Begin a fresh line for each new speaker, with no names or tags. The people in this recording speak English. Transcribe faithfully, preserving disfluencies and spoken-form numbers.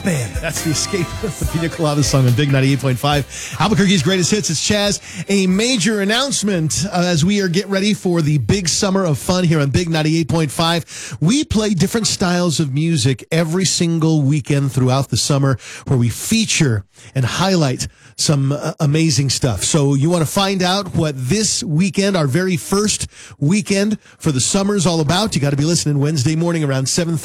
Band. That's the Escape of the Pina Colada song on Big ninety-eight point five. Albuquerque's greatest hits. It's Chaz. A major announcement uh, as we are getting ready for the big summer of fun here on Big ninety-eight point five. We play different styles of music every single weekend throughout the summer where we feature and highlight some uh, amazing stuff. So you want to find out what this weekend, our very first weekend for the summer, is all about. You got to be listening Wednesday morning around seven thirty.